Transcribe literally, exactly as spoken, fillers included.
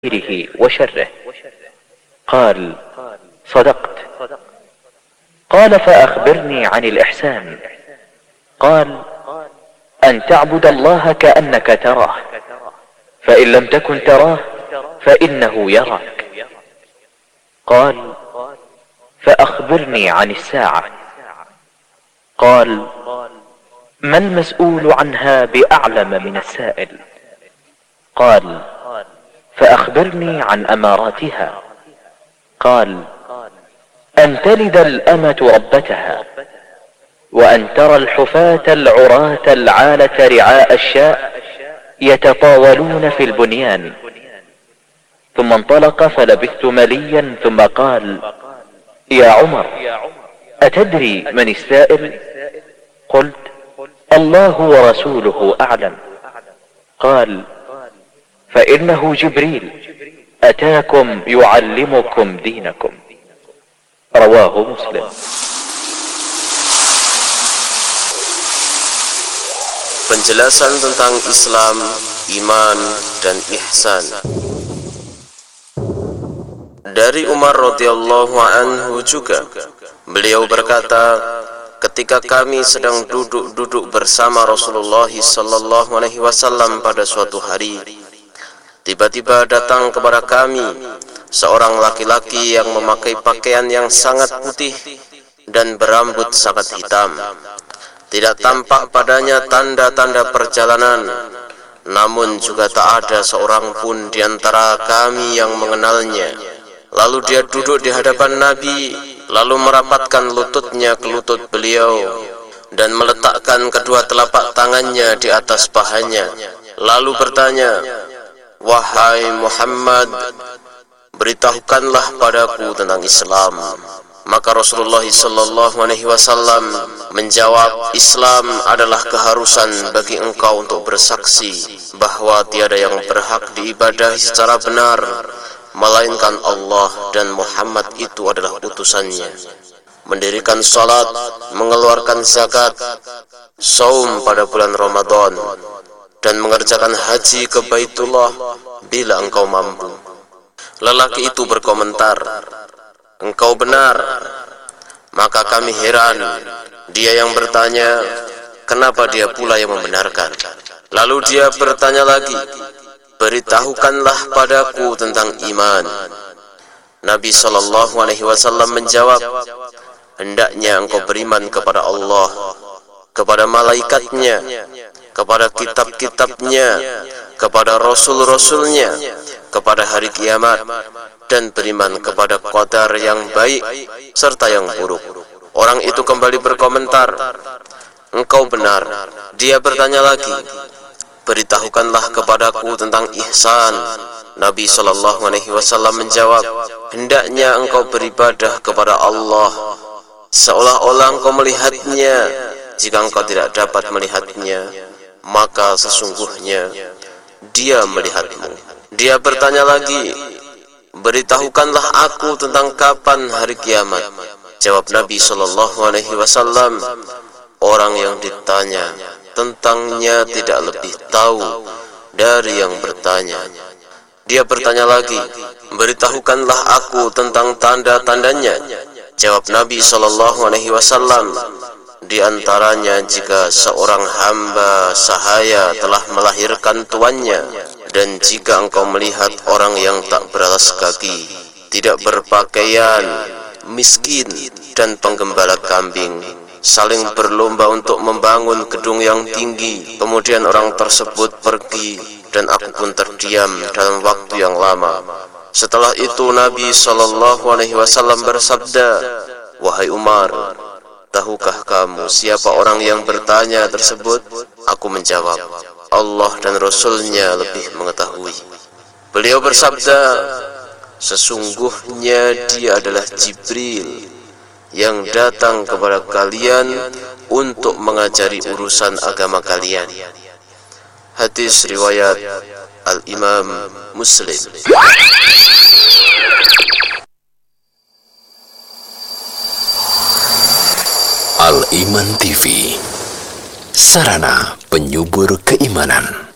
خيره وشره. قال: صدقت. قال: فأخبرني عن الإحسان. قال: أن تعبد الله كأنك تراه، فإن لم تكن تراه فإنه يراك. قال: فأخبرني عن الساعة. قال: ما المسؤول عنها بأعلم من السائل. قال: فأخبرني عن أماراتها. قال: أن تلد الأمة ربتها، وأن ترى الحفاة العراة العالة رعاء الشاء يتطاولون في البنيان. ثم انطلق فلبثت مليا ثم قال: يا عمر، أتدري من السائل؟ قلت: الله ورسوله أعلم. قال: فإنه جبريل أتاكم يعلمكم دينكم. رواه مسلم. Penjelasan tentang Islam, iman, dan ihsan. Dari Umar radhiyallahu anhu juga, beliau berkata, ketika kami sedang duduk-duduk bersama Rasulullah sallallahu alaihi wasallam pada suatu hari, tiba-tiba datang kepada kami seorang laki-laki yang memakai pakaian yang sangat putih dan berambut sangat hitam. Tidak tampak padanya tanda-tanda perjalanan, namun juga tak ada seorang pun di antara kami yang mengenalnya. Lalu dia duduk di hadapan Nabi, lalu merapatkan lututnya ke lutut beliau dan meletakkan kedua telapak tangannya di atas pahanya, lalu bertanya, "Wahai Muhammad, beritahukanlah padaku tentang Islam." Maka Rasulullah sallallahu alaihi wasallam menjawab, "Islam adalah keharusan bagi engkau untuk bersaksi bahwa tiada yang berhak diibadahi secara benar melainkan Allah dan Muhammad itu adalah utusannya. Mendirikan salat, mengeluarkan zakat, saum pada bulan Ramadan, dan mengerjakan haji ke Baitullah bila engkau mampu." Lelaki itu berkomentar, "Engkau benar." Maka kami heran. Dia yang bertanya, kenapa dia pula yang membenarkan? Lalu dia bertanya lagi, "Beritahukanlah padaku tentang iman." Nabi sallallahu alaihi wasallam menjawab, "Hendaknya engkau beriman kepada Allah, kepada malaikatnya, kepada kitab-kitabnya, kepada rasul-rasulnya, kepada hari kiamat, dan beriman kepada qadar yang baik serta yang buruk." Orang itu kembali berkomentar, "Engkau benar." Dia bertanya lagi, "Beritahukanlah kepadaku tentang ihsan." Nabi sallallahu alaihi wasallam menjawab, "Hendaknya engkau beribadah kepada Allah seolah-olah engkau melihatnya. Jika engkau tidak dapat melihatnya, maka sesungguhnya Dia melihatmu." Dia bertanya lagi, "Beritahukanlah aku tentang kapan hari kiamat." Jawab Nabi sallallahu alaihi wasallam, "Orang yang ditanya tentangnya tidak lebih tahu dari yang bertanya." Dia bertanya lagi, "Beritahukanlah aku tentang tanda-tandanya." Jawab Nabi sallallahu alaihi wasallam, "Di antaranya jika seorang hamba sahaya telah melahirkan tuannya, dan jika engkau melihat orang yang tak beralas kaki, tidak berpakaian, miskin, dan penggembala kambing saling berlomba untuk membangun gedung yang tinggi, kemudian orang tersebut pergi dan aku pun terdiam dalam waktu yang lama. Setelah itu Nabi sallallahu alaihi wasallam bersabda, 'Wahai Umar, tahukah kamu siapa orang yang bertanya tersebut?' Aku menjawab, 'Allah dan Rasulnya lebih mengetahui.' Beliau bersabda, 'Sesungguhnya dia adalah Jibril yang datang kepada kalian untuk mengajari urusan agama kalian.'" Hadis riwayat Al-Imam Muslim. Al-Iman T V, sarana penyubur keimanan.